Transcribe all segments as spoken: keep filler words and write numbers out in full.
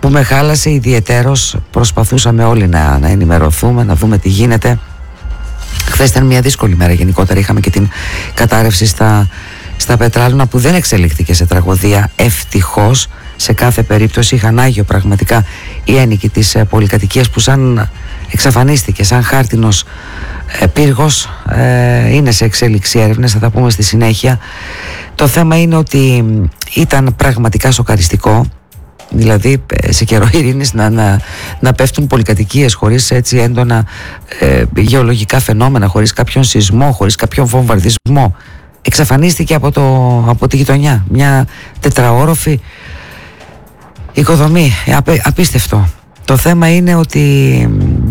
που με χάλασε ιδιαιτέρως. Προσπαθούσαμε όλοι να, να ενημερωθούμε, να δούμε τι γίνεται. Χθες ήταν μια δύσκολη μέρα γενικότερα. Είχαμε και την κατάρρευση στα, στα Πετράλωνα, που δεν εξελίχθηκε σε τραγωδία, ευτυχώς. Σε κάθε περίπτωση είχαν άγιο πραγματικά οι ένοικοι της ε, πολυκατοικίας, που σαν εξαφανίστηκε, σαν χάρτινος ε, πύργος. ε, είναι σε εξέλιξη έρευνες, θα τα πούμε στη συνέχεια. Το θέμα είναι ότι ήταν πραγματικά σοκαριστικό. Δηλαδή σε καιρό ειρήνης να, να, να πέφτουν πολυκατοικίες χωρίς έτσι έντονα ε, γεωλογικά φαινόμενα, χωρίς κάποιον σεισμό, χωρίς κάποιον βομβαρδισμό. Εξαφανίστηκε από, το, από τη γειτονιά μια τετραόροφη οικοδομή. Απε, απίστευτο. Το θέμα είναι ότι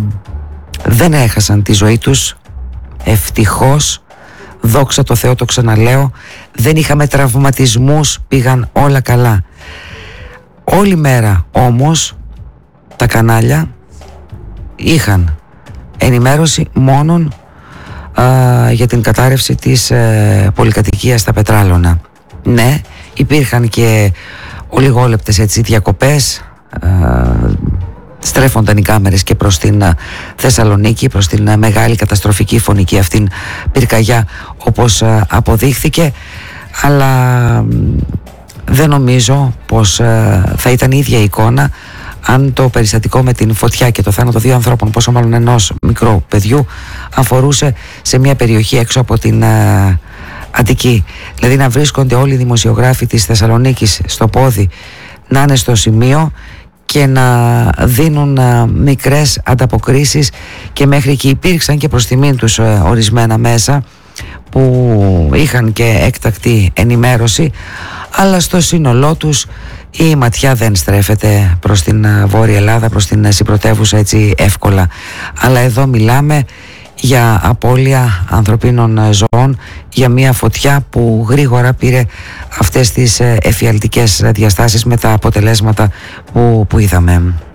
δεν έχασαν τη ζωή τους, ευτυχώς, δόξα τω Θεώ, το ξαναλέω. Δεν είχαμε τραυματισμούς, πήγαν όλα καλά. Όλη μέρα όμως τα κανάλια είχαν ενημέρωση μόνον α, για την κατάρρευση της ε, πολυκατοικίας στα Πετράλωνα. Ναι, υπήρχαν και ολιγόλεπτες έτσι διακοπές, α, στρέφονταν οι κάμερες και προς την α, Θεσσαλονίκη, προς την α, μεγάλη καταστροφική φωνική αυτήν πυρκαγιά, όπως α, αποδείχθηκε, αλλά δεν νομίζω πως ε, θα ήταν η ίδια εικόνα αν το περιστατικό με την φωτιά και το θάνατο δύο ανθρώπων, πόσο μάλλον ενός μικρού παιδιού, αφορούσε σε μια περιοχή έξω από την ε, Αττική. Δηλαδή να βρίσκονται όλοι οι δημοσιογράφοι της Θεσσαλονίκης στο πόδι, να είναι στο σημείο και να δίνουν ε, μικρές ανταποκρίσεις, και μέχρι εκεί υπήρξαν και προς τιμήν τους ε, ορισμένα μέσα που είχαν και έκτακτη ενημέρωση, αλλά στο σύνολό τους η ματιά δεν στρέφεται προς την Βόρεια Ελλάδα, προς την συμπρωτεύουσα έτσι εύκολα. Αλλά εδώ μιλάμε για απώλεια ανθρωπίνων ζωών, για μια φωτιά που γρήγορα πήρε αυτές τις εφιαλτικές διαστάσεις με τα αποτελέσματα που, που είδαμε.